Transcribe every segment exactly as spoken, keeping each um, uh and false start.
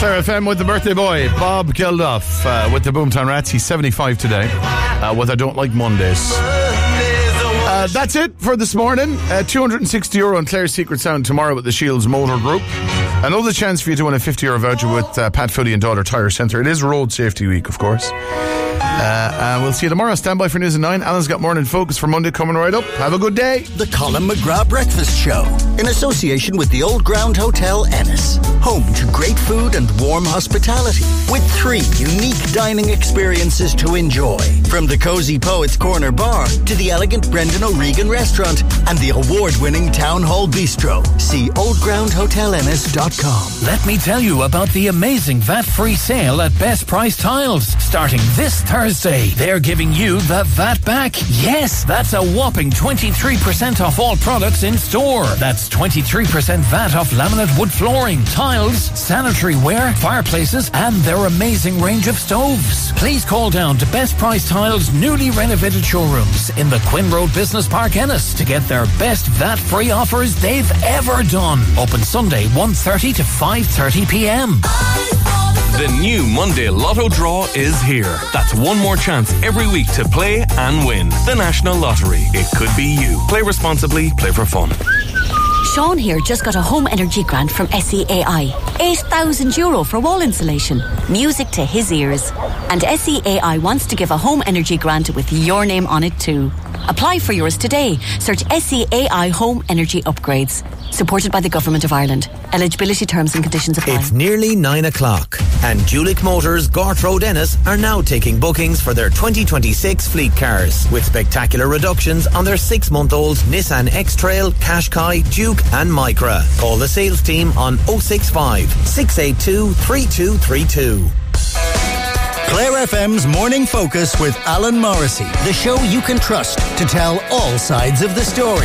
Clare F M with the birthday boy, Bob Geldof, uh, with the Boomtown Rats. He's seventy-five today, uh, with I Don't Like Mondays. Uh, that's it for this morning. Uh, two hundred sixty euro on Clare's Secret Sound tomorrow with the Shields Motor Group. Another chance for you to win a fifty euro voucher with uh, Pat Footy and Daughter Tyre Centre. It is Road Safety Week, of course. Uh, and we'll see you tomorrow. Stand by for News at nine. Alan's got Morning Focus for Monday coming right up. Have a good day. The Colin McGrath Breakfast Show, in association with the Old Ground Hotel Ennis. Home to great food and warm hospitality, with three unique dining experiences to enjoy. From the Cozy Poets Corner Bar to the elegant Brendan O'Regan Restaurant and the award-winning Town Hall Bistro. See old ground hotel ennis dot com. Let me tell you about the amazing V A T-free sale at Best Price Tiles. Starting this Thursday, they're giving you the V A T back. Yes, that's a whopping twenty-three percent off all products in store. That's twenty-three percent V A T off laminate wood flooring, tiles, sanitary ware, fireplaces, and their amazing range of stoves. Please call down to Best Price Tiles' newly renovated showrooms in the Quinn Road Business Park, Ennis, to get their best V A T-free offers they've ever done. Open Sunday, one thirty to five thirty p.m. The new Monday Lotto draw is here. That's one more chance every week to play and win. The National Lottery. It could be you. Play responsibly. Play for fun. Sean here just got a home energy grant from S E A I. eight thousand euro for wall insulation. Music to his ears. And S E A I wants to give a home energy grant with your name on it too. Apply for yours today. Search S E A I Home Energy Upgrades. Supported by the Government of Ireland. Eligibility terms and conditions apply. It's nearly nine o'clock and Julick Motors Gort Road Ennis are now taking bookings for their twenty twenty-six fleet cars with spectacular reductions on their six-month-old Nissan X-Trail, Qashqai, Duke and Micra. Call the sales team on oh six five, six eight two, three two three two. Clare F M's Morning Focus with Alan Morrissey, the show you can trust to tell all sides of the story.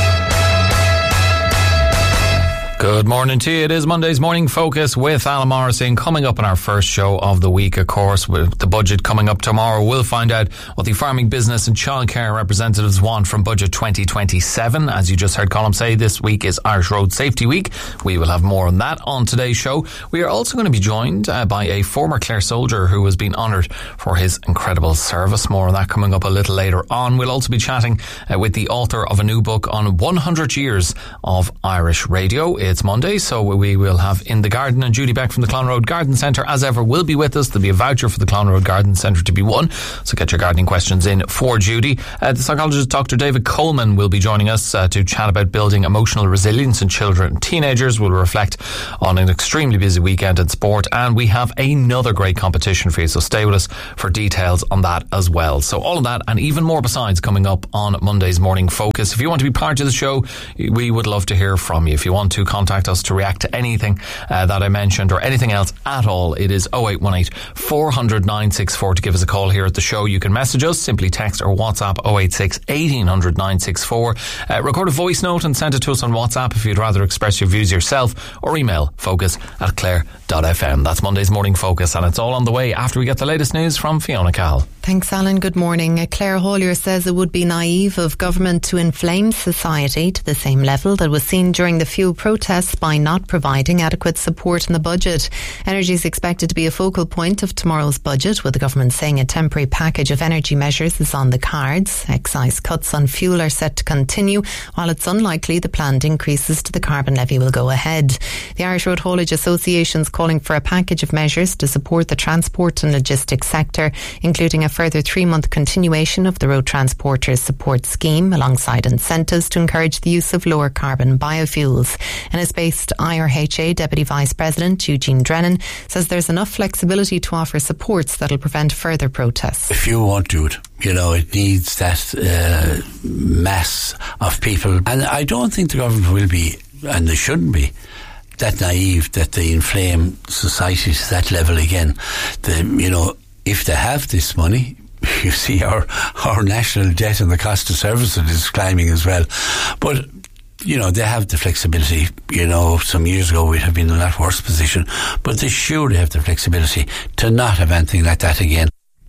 Good morning to you. It is Monday's Morning Focus with Alan Morrissey, and coming up in our first show of the week, of course, with the budget coming up tomorrow, we'll find out what the farming business and childcare representatives want from Budget twenty twenty-seven. As you just heard Colm say, this week is Irish Road Safety Week. We will have more on that on today's show. We are also going to be joined uh, by a former Clare soldier who has been honoured for his incredible service. More on that coming up a little later on. We'll also be chatting uh, with the author of a new book on one hundred years of Irish radio. It's Monday, so we will have In the Garden, and Judy Beck from the Clon Road Garden Centre, as ever, will be with us. There'll be a voucher for the Clon Road Garden Centre to be won, so get your gardening questions in for Judy. Uh, the psychologist Doctor David Coleman will be joining us uh, to chat about building emotional resilience in children and teenagers. We'll reflect on an extremely busy weekend in sport, and we have another great competition for you, so stay with us for details on that as well. So all of that and even more besides coming up on Monday's Morning Focus. If you want to be part of the show, we would love to hear from you. If you want to contact us to react to anything uh, that I mentioned or anything else at all, it is oh eight one eight, four hundred, nine six four to give us a call here at the show. You can message us, simply text or WhatsApp oh eight six, eighteen hundred, nine six four. Uh, record a voice note and send it to us on WhatsApp if you'd rather express your views yourself, or email focus at clare dot f m. That's Monday's Morning Focus, and it's all on the way after we get the latest news from Fiona Cahill. Thanks, Alan. Good morning. Claire Holier says it would be naive of government to inflame society to the same level that was seen during the fuel protests by not providing adequate support in the budget. Energy is expected to be a focal point of tomorrow's budget, with the government saying a temporary package of energy measures is on the cards. Excise cuts on fuel are set to continue, while it's unlikely the planned increases to the carbon levy will go ahead. The Irish Road Haulage Association is calling for a package of measures to support the transport and logistics sector, including a further three-month continuation of the Road Transporters Support Scheme, alongside incentives to encourage the use of lower carbon biofuels. And as based I R H A Deputy Vice President Eugene Drennan says there's enough flexibility to offer supports that'll prevent further protests. If you won't do it, you know, it needs that uh, mass of people. And I don't think the government will be, and they shouldn't be, that naive that they inflame society to that level again. The, you know, if they have this money, you see our, our national debt and the cost of services is climbing as well. But you know, they have the flexibility. You know, some years ago we'd have been in a lot worse position, but they surely have the flexibility to not have anything like that again.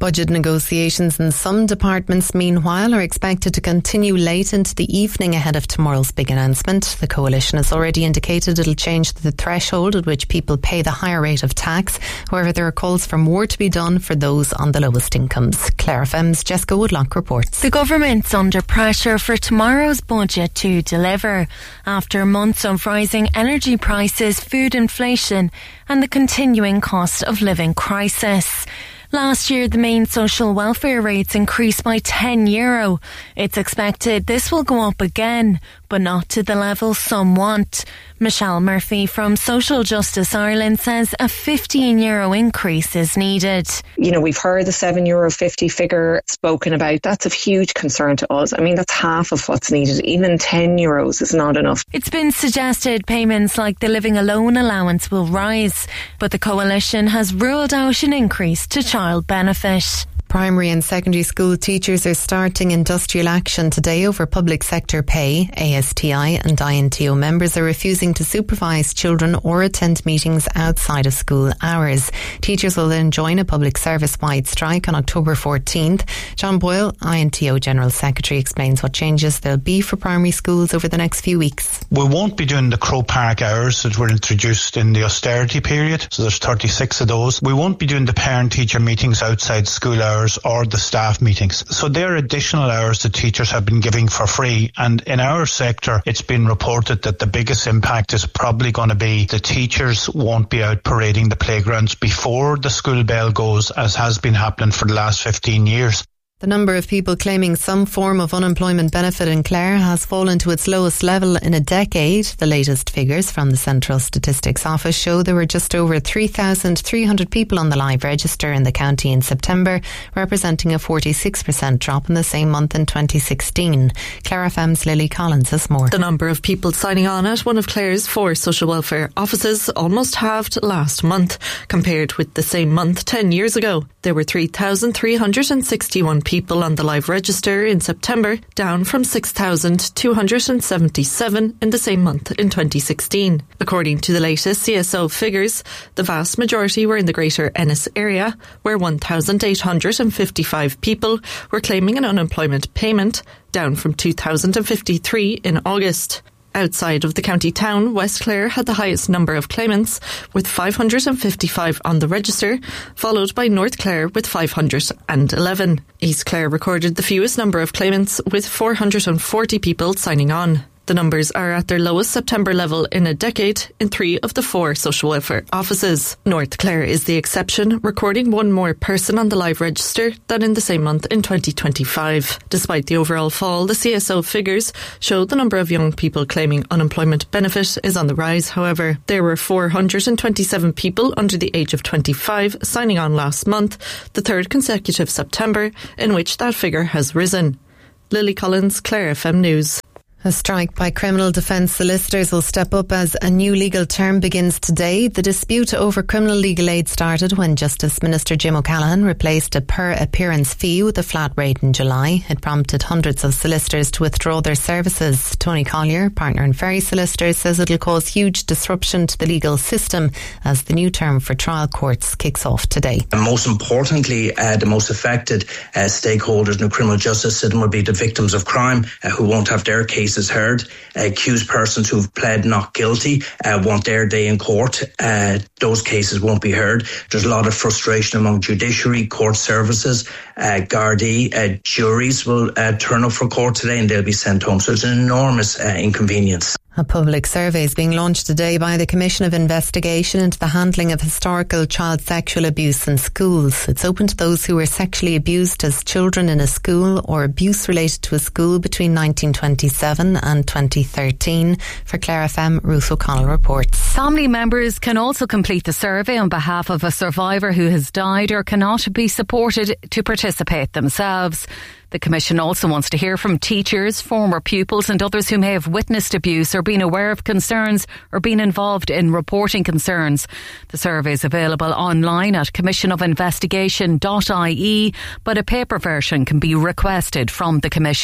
Budget negotiations in some departments, meanwhile, are expected to continue late into the evening ahead of tomorrow's big announcement. The coalition has already indicated it'll change the threshold at which people pay the higher rate of tax. However, there are calls for more to be done for those on the lowest incomes. Clare F M's Jessica Woodlock reports. The government's under pressure for tomorrow's budget to deliver after months of rising energy prices, food inflation and the continuing cost of living crisis. Last year, the main social welfare rates increased by ten euro. It's expected this will go up again, but not to the level some want. Michelle Murphy from Social Justice Ireland says a fifteen euro increase is needed. You know, we've heard the seven euro fifty figure spoken about. That's of huge concern to us. I mean, that's half of what's needed. Even ten euros is not enough. It's been suggested payments like the living alone allowance will rise, but the coalition has ruled out an increase to child benefit. Primary and secondary school teachers are starting industrial action today over public sector pay. A S T I and I N T O members are refusing to supervise children or attend meetings outside of school hours. Teachers will then join a public service-wide strike on October fourteenth. John Boyle, I N T O General Secretary, explains what changes there'll be for primary schools over the next few weeks. We won't be doing the Croke Park hours that were introduced in the austerity period, so there's thirty-six of those. We won't be doing the parent-teacher meetings outside school hours or the staff meetings. So they're additional hours that teachers have been giving for free, and in our sector it's been reported that the biggest impact is probably going to be the teachers won't be out parading the playgrounds before the school bell goes, as has been happening for the last fifteen years. The number of people claiming some form of unemployment benefit in Clare has fallen to its lowest level in a decade. The latest figures from the Central Statistics Office show there were just over three thousand three hundred people on the live register in the county in September, representing a forty-six percent drop in the same month in twenty sixteen. Clare F M's Lily Collins has more. The number of people signing on at one of Clare's four social welfare offices almost halved last month, compared with the same month ten years ago. There were three thousand three hundred sixty-one people on the live register in September, down from six thousand two hundred seventy-seven in the same month in twenty sixteen. According to the latest C S O figures, the vast majority were in the Greater Ennis area, where one thousand eight hundred fifty-five people were claiming an unemployment payment, down from two thousand fifty-three in August. Outside of the county town, West Clare had the highest number of claimants, with five hundred fifty-five on the register, followed by North Clare with five hundred eleven. East Clare recorded the fewest number of claimants, with four hundred forty people signing on. The numbers are at their lowest September level in a decade in three of the four social welfare offices. North Clare is the exception, recording one more person on the live register than in the same month in twenty twenty-five. Despite the overall fall, the C S O figures show the number of young people claiming unemployment benefit is on the rise, however. There were four hundred twenty-seven people under the age of twenty-five signing on last month, the third consecutive September in which that figure has risen. Lily Collins, Clare F M News. A strike by criminal defence solicitors will step up as a new legal term begins today. The dispute over criminal legal aid started when Justice Minister Jim O'Callaghan replaced a per appearance fee with a flat rate in July. It prompted hundreds of solicitors to withdraw their services. Tony Collier, partner in Ferry Solicitors, says it'll cause huge disruption to the legal system as the new term for trial courts kicks off today. And most importantly, uh, the most affected uh, stakeholders in the criminal justice system will be the victims of crime uh, who won't have their cases heard. Uh, accused persons who've pled not guilty uh, want their day in court. Uh, those cases won't be heard. There's a lot of frustration among judiciary, court services, uh, Gardaí, uh, juries will uh, turn up for court today and they'll be sent home. So it's an enormous uh, inconvenience. A public survey is being launched today by the Commission of Investigation into the handling of historical child sexual abuse in schools. It's open to those who were sexually abused as children in a school or abuse related to a school between nineteen twenty-seven and twenty thirteen. For Clare F M, Ruth O'Connell reports. Family members can also complete the survey on behalf of a survivor who has died or cannot be supported to participate themselves. The Commission also wants to hear from teachers, former pupils and others who may have witnessed abuse or been aware of concerns or been involved in reporting concerns. The survey is available online at commission of investigation dot I E, but a paper version can be requested from the Commission.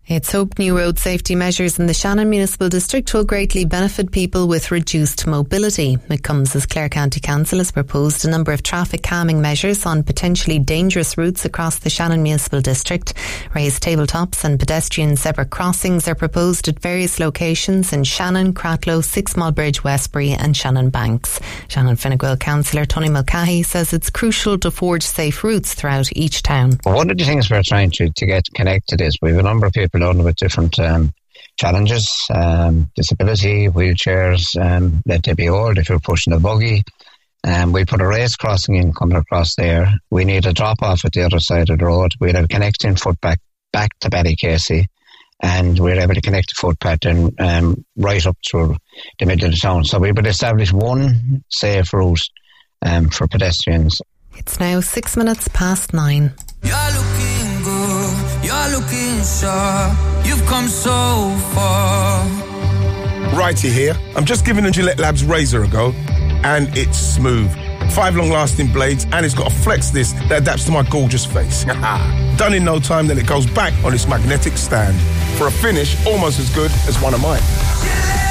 It's hoped new road safety measures in the Shannon Municipal District will greatly benefit people with reduced mobility. It comes as Clare County Council has proposed a number of traffic calming measures on potentially dangerous routes across the Shannon Municipal District. Raised tabletops and pedestrian zebra crossings are proposed at various locations in Shannon, Cratloe, Sixmall Bridge, Westbury and Shannon Banks. Shannon Fine Gael Councillor Tony Mulcahy says it's crucial to forge safe routes throughout each town. Well, one of the things we're trying to, to get connected is we have a number of people on with different um, challenges, um, disability, wheelchairs, um, let they be old if you're pushing a buggy. Um, we put a raised crossing in coming across there. We need a drop off at the other side of the road. We'll have a connecting footpath back to Ballycasey, and we're able to connect the footpath and um, right up through the middle of the town. So we will establish one safe route um, for pedestrians. It's now six minutes past nine. You're looking good, you're looking sharp, you've come so far. Righty here. I'm just giving the Gillette Labs razor a go, and it's smooth. Five long-lasting blades, and it's got a flex disc that adapts to my gorgeous face. Done in no time, then it goes back on its magnetic stand for a finish almost as good as one of mine.